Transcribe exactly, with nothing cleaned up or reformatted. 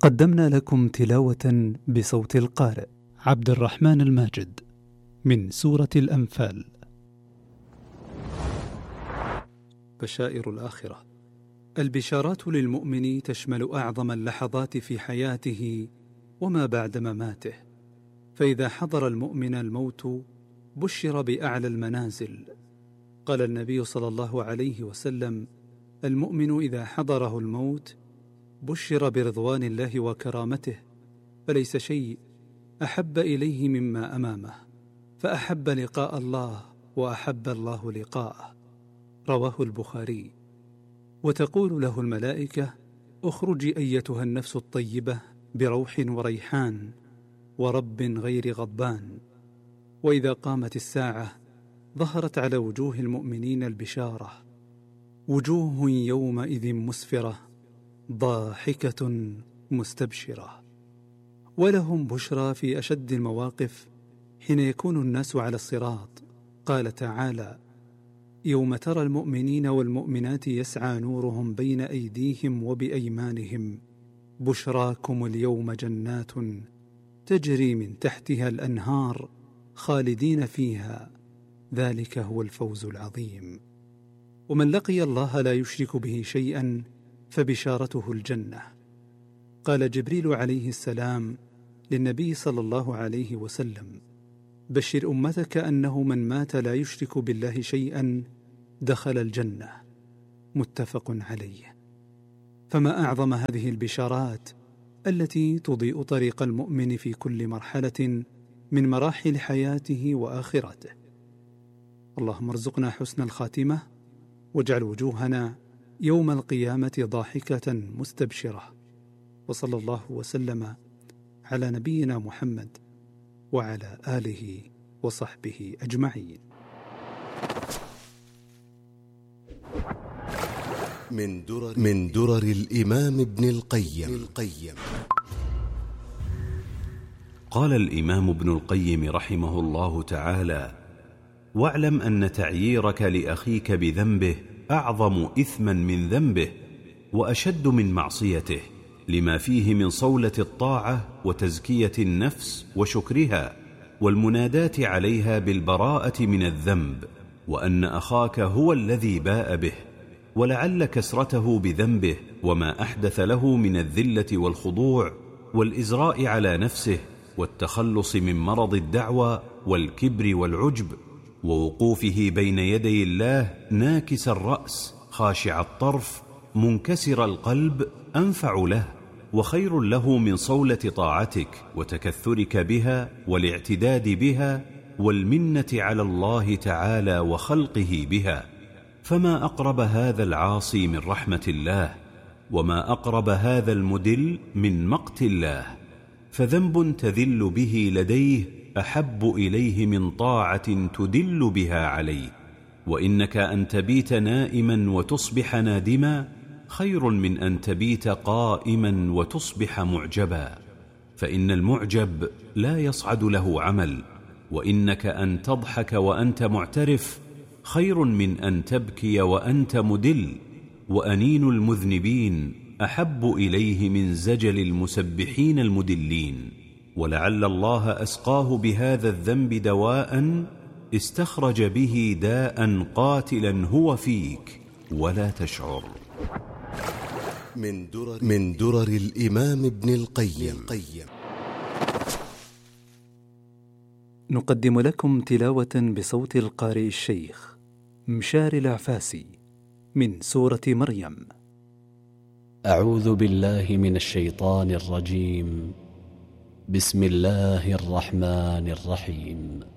قدمنا لكم تلاوة بصوت القارئ عبد الرحمن الماجد من سورة الأنفال. بشائر الآخرة. البشارات للمؤمن تشمل أعظم اللحظات في حياته وما بعد مماته، فإذا حضر المؤمن الموت بشر بأعلى المنازل. قال النبي صلى الله عليه وسلم: المؤمن إذا حضره الموت بشر برضوان الله وكرامته، فليس شيء أحب إليه مما أمامه، فأحب لقاء الله وأحب الله لقاءه. رواه البخاري. وتقول له الملائكة: اخرجي أيتها النفس الطيبة بروح وريحان ورب غير غضبان. وإذا قامت الساعة ظهرت على وجوه المؤمنين البشارة: وجوه يومئذ مسفرة ضاحكة مستبشرة. ولهم بشرى في أشد المواقف حين يكون الناس على الصراط. قال تعالى: يوم ترى المؤمنين والمؤمنات يسعى نورهم بين أيديهم وبأيمانهم بشراكم اليوم جنات تجري من تحتها الأنهار خالدين فيها ذلك هو الفوز العظيم. ومن لقي الله لا يشرك به شيئا فبشارته الجنة. قال جبريل عليه السلام للنبي صلى الله عليه وسلم: بشر أمتك أنه من مات لا يشرك بالله شيئا دخل الجنة. متفق عليه. فما أعظم هذه البشارات التي تضيء طريق المؤمن في كل مرحلة من مراحل حياته وآخرته. اللهم ارزقنا حسن الخاتمة، واجعل وجوهنا يوم القيامة ضاحكة مستبشرة. وصلى الله وسلم على نبينا محمد وعلى آله وصحبه أجمعين. من درر, من درر الإمام ابن القيم. القيم قال الإمام ابن القيم رحمه الله تعالى: واعلم أن تعييرك لأخيك بذنبه أعظم إثما من ذنبه وأشد من معصيته، لما فيه من صولة الطاعة وتزكية النفس وشكرها والمناداة عليها بالبراءة من الذنب، وأن أخاك هو الذي باء به، ولعل كسرته بذنبه وما أحدث له من الذلة والخضوع والإزراء على نفسه والتخلص من مرض الدعوى والكبر والعجب، ووقوفه بين يدي الله ناكس الرأس خاشع الطرف منكسر القلب أنفع له وخير له من صولة طاعتك وتكثرك بها والاعتداد بها والمنة على الله تعالى وخلقه بها. فما أقرب هذا العاصي من رحمة الله، وما أقرب هذا المدل من مقت الله. فذنب تذل به لديه أحب إليه من طاعة تدل بها عليه. وإنك أن تبيت نائما وتصبح نادما خير من أن تبيت قائما وتصبح معجبا، فإن المعجب لا يصعد له عمل. وإنك أن تضحك وأنت معترف خير من أن تبكي وأنت مدل. وأنين المذنبين أحب إليه من زجل المسبحين المدلين. ولعل الله أسقاه بهذا الذنب دواء استخرج به داء قاتلا هو فيك ولا تشعر. من درر, من درر الإمام ابن القيم. نقدم لكم تلاوة بصوت القارئ الشيخ مشاري العفاسي من سورة مريم. أعوذ بالله من الشيطان الرجيم. بسم الله الرحمن الرحيم.